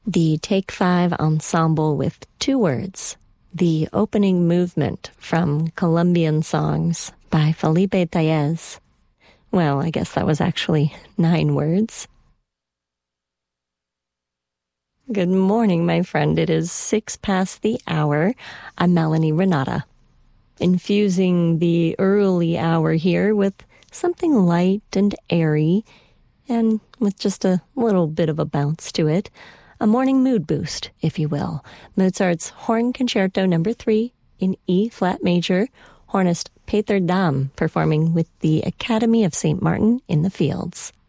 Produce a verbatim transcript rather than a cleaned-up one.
The Take Five Ensemble with Two Words, the opening movement from Colombian Songs by Felipe Tellez. Well, I guess that was actually nine words. Good morning, my friend. It is six past the hour. I'm Melanie Renata, infusing the early hour here with something light and airy, and with just a little bit of a bounce to it. A morning mood boost, if you will. Mozart's Horn Concerto Number Three in E-flat major. Hornist Peter Dam performing with the Academy of Saint Martin in the Fields.